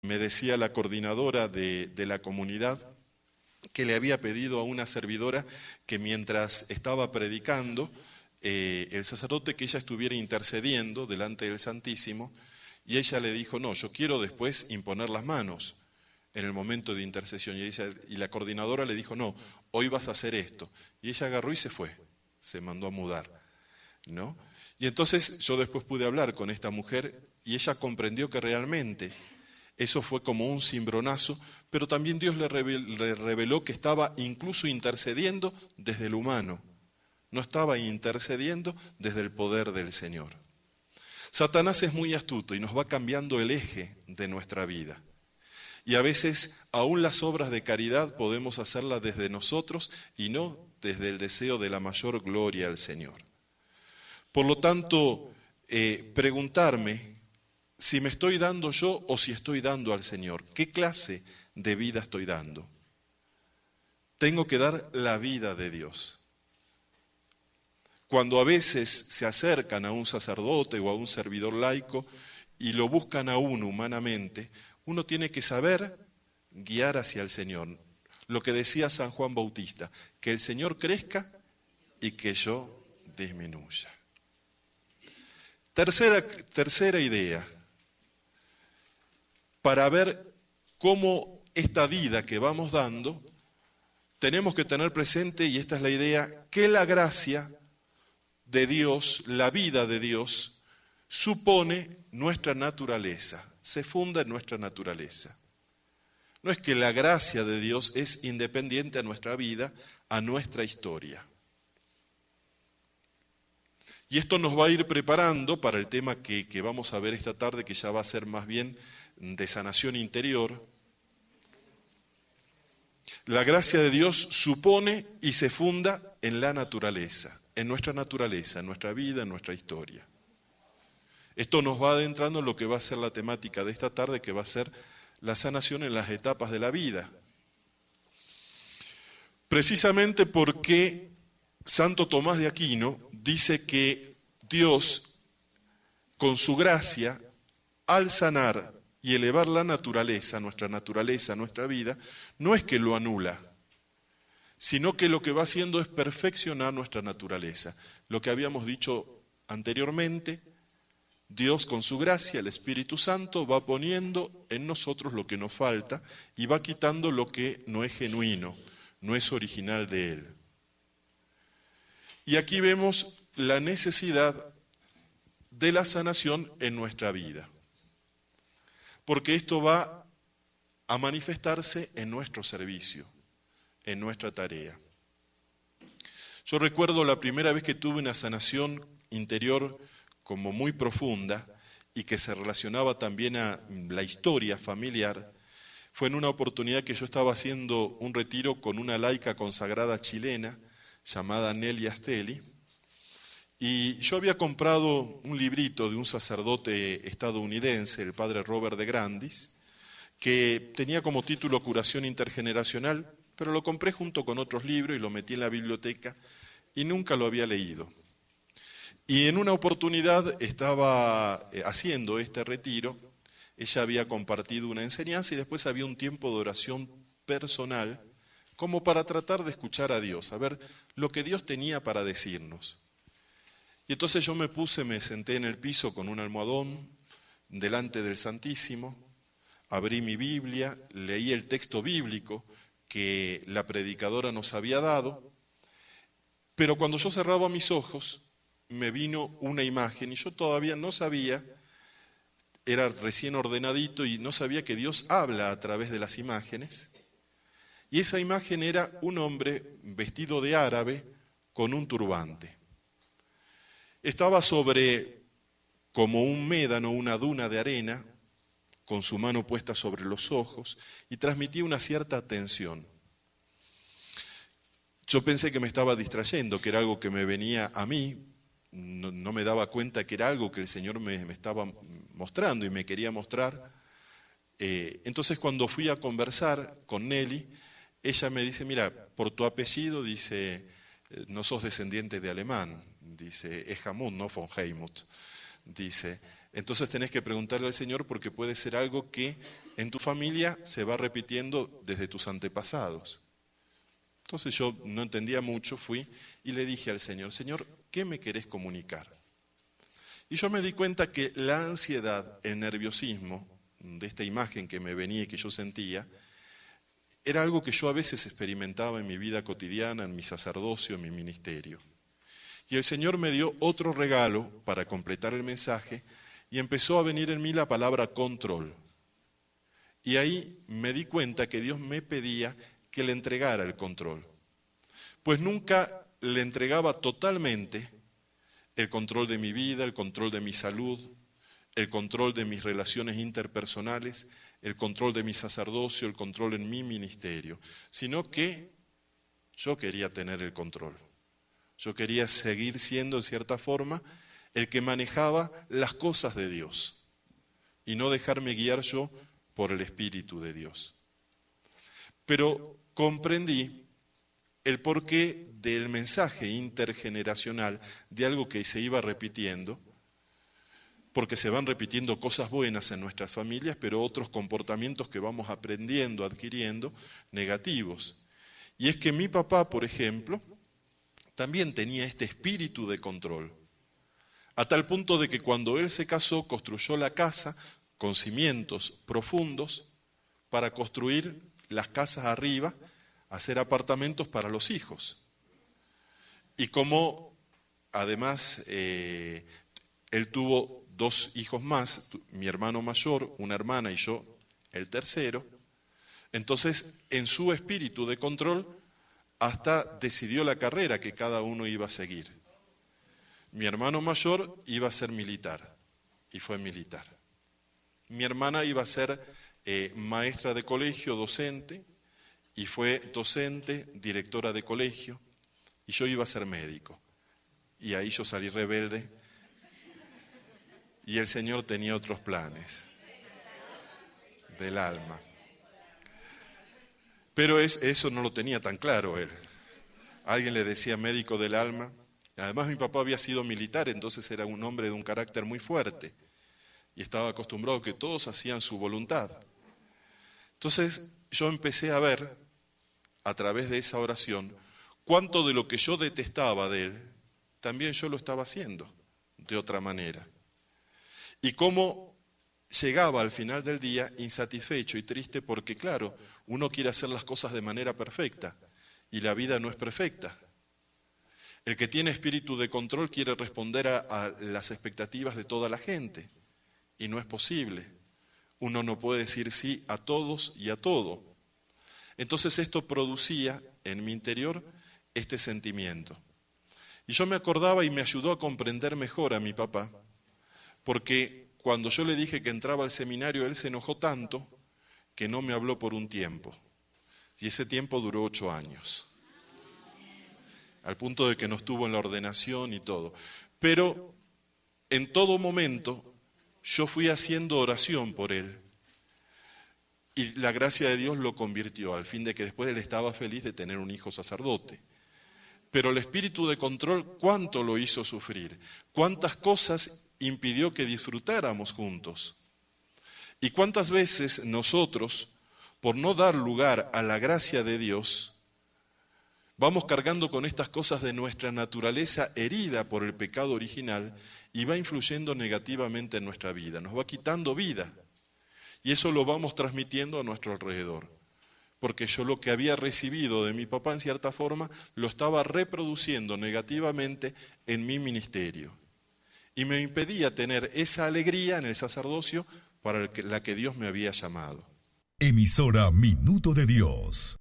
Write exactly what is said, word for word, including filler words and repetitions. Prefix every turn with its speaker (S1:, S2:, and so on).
S1: me decía la coordinadora de, de la comunidad que le había pedido a una servidora que mientras estaba predicando, eh, el sacerdote, que ella estuviera intercediendo delante del Santísimo, y ella le dijo, no, yo quiero después imponer las manos en el momento de intercesión. Y, ella, y la coordinadora le dijo, no, hoy vas a hacer esto. Y ella agarró y se fue, se mandó a mudar, ¿no? Y entonces yo después pude hablar con esta mujer y ella comprendió que realmente eso fue como un cimbronazo, pero también Dios le reveló que estaba incluso intercediendo desde el humano, no estaba intercediendo desde el poder del Señor. Satanás es muy astuto y nos va cambiando el eje de nuestra vida. Y a veces aún las obras de caridad podemos hacerlas desde nosotros y no desde el deseo de la mayor gloria al Señor. Por lo tanto, eh, preguntarme si me estoy dando yo o si estoy dando al Señor. ¿Qué clase de vida estoy dando? Tengo que dar la vida de Dios. Cuando a veces se acercan a un sacerdote o a un servidor laico y lo buscan a uno humanamente, uno tiene que saber guiar hacia el Señor. Lo que decía San Juan Bautista, que el Señor crezca y que yo disminuya. Tercera, tercera idea, para ver cómo esta vida que vamos dando, tenemos que tener presente, y esta es la idea, que la gracia de Dios, la vida de Dios, supone nuestra naturaleza, se funda en nuestra naturaleza. No es que la gracia de Dios es independiente a nuestra vida, a nuestra historia. Y esto nos va a ir preparando para el tema que, que vamos a ver esta tarde, que ya va a ser más bien de sanación interior. La gracia de Dios supone y se funda en la naturaleza, en nuestra naturaleza, en nuestra vida, en nuestra historia. Esto nos va adentrando en lo que va a ser la temática de esta tarde, que va a ser la sanación en las etapas de la vida. Precisamente porque Santo Tomás de Aquino dice que Dios, con su gracia, al sanar y elevar la naturaleza, nuestra naturaleza, nuestra vida, no es que lo anula, sino que lo que va haciendo es perfeccionar nuestra naturaleza. Lo que habíamos dicho anteriormente, Dios con su gracia, el Espíritu Santo, va poniendo en nosotros lo que nos falta y va quitando lo que no es genuino, no es original de Él. Y aquí vemos la necesidad de la sanación en nuestra vida, porque esto va a manifestarse en nuestro servicio, en nuestra tarea. Yo recuerdo la primera vez que tuve una sanación interior como muy profunda y que se relacionaba también a la historia familiar, fue en una oportunidad que yo estaba haciendo un retiro con una laica consagrada chilena llamada Nelly Astelli, y yo había comprado un librito de un sacerdote estadounidense, el padre Robert de Grandis, que tenía como título Curación Intergeneracional, pero lo compré junto con otros libros y lo metí en la biblioteca y nunca lo había leído. Y en una oportunidad estaba haciendo este retiro, ella había compartido una enseñanza y después había un tiempo de oración personal, como para tratar de escuchar a Dios, a ver lo que Dios tenía para decirnos. Y entonces yo me puse, me senté en el piso con un almohadón, delante del Santísimo, abrí mi Biblia, leí el texto bíblico que la predicadora nos había dado, pero cuando yo cerraba mis ojos, me vino una imagen y yo todavía no sabía, era recién ordenadito y no sabía que Dios habla a través de las imágenes. Y esa imagen era un hombre vestido de árabe con un turbante. Estaba sobre como un médano, una duna de arena, con su mano puesta sobre los ojos y transmitía una cierta tensión. Yo pensé que me estaba distrayendo, que era algo que me venía a mí, no, no me daba cuenta que era algo que el Señor me, me estaba mostrando y me quería mostrar. Eh, entonces cuando fui a conversar con Nelly, ella me dice, mira, por tu apellido, dice, no sos descendiente de alemán, dice, es Hamut, no von Heimut, dice, entonces tenés que preguntarle al Señor porque puede ser algo que en tu familia se va repitiendo desde tus antepasados. Entonces yo no entendía mucho, fui y le dije al Señor, Señor, ¿qué me querés comunicar? Y yo me di cuenta que la ansiedad, el nerviosismo de esta imagen que me venía y que yo sentía, era algo que yo a veces experimentaba en mi vida cotidiana, en mi sacerdocio, en mi ministerio. Y el Señor me dio otro regalo para completar el mensaje y empezó a venir en mí la palabra control. Y ahí me di cuenta que Dios me pedía que le entregara el control. Pues nunca le entregaba totalmente el control de mi vida, el control de mi salud, el control de mis relaciones interpersonales, el control de mi sacerdocio, el control en mi ministerio, sino que yo quería tener el control. Yo quería seguir siendo, en cierta forma, el que manejaba las cosas de Dios y no dejarme guiar yo por el Espíritu de Dios. Pero comprendí el porqué del mensaje intergeneracional de algo que se iba repitiendo, porque se van repitiendo cosas buenas en nuestras familias, pero otros comportamientos que vamos aprendiendo, adquiriendo, negativos. Y es que mi papá, por ejemplo, también tenía este espíritu de control, a tal punto de que cuando él se casó, construyó la casa con cimientos profundos para construir las casas arriba, hacer apartamentos para los hijos. Y como además eh, él tuvo dos hijos más, mi hermano mayor, una hermana y yo, el tercero, entonces en su espíritu de control hasta decidió la carrera que cada uno iba a seguir. Mi hermano mayor iba a ser militar y fue militar. Mi hermana iba a ser eh, maestra de colegio, docente, y fue docente, directora de colegio, y yo iba a ser médico. Y ahí yo salí rebelde, y el Señor tenía otros planes del alma. Pero es, eso no lo tenía tan claro él. Alguien le decía médico del alma. Además mi papá había sido militar, entonces era un hombre de un carácter muy fuerte, y estaba acostumbrado a que todos hacían su voluntad. Entonces yo empecé a ver, a través de esa oración, cuánto de lo que yo detestaba de él, también yo lo estaba haciendo de otra manera. Y cómo llegaba al final del día insatisfecho y triste porque, claro, uno quiere hacer las cosas de manera perfecta y la vida no es perfecta. El que tiene espíritu de control quiere responder a, a las expectativas de toda la gente y no es posible. Uno no puede decir sí a todos y a todo. Entonces esto producía en mi interior este sentimiento. Y yo me acordaba y me ayudó a comprender mejor a mi papá, porque cuando yo le dije que entraba al seminario, él se enojó tanto que no me habló por un tiempo. Y ese tiempo duró ocho años. Al punto de que no estuvo en la ordenación y todo. Pero en todo momento yo fui haciendo oración por él. Y la gracia de Dios lo convirtió, al fin de que después él estaba feliz de tener un hijo sacerdote. Pero el espíritu de control, ¿cuánto lo hizo sufrir? ¿Cuántas cosas impidió que disfrutáramos juntos? ¿Y cuántas veces nosotros, por no dar lugar a la gracia de Dios, vamos cargando con estas cosas de nuestra naturaleza herida por el pecado original y va influyendo negativamente en nuestra vida, nos va quitando vida? Y eso lo vamos transmitiendo a nuestro alrededor. Porque yo lo que había recibido de mi papá, en cierta forma, lo estaba reproduciendo negativamente en mi ministerio. Y me impedía tener esa alegría en el sacerdocio para la que Dios me había llamado.
S2: Emisora Minuto de Dios.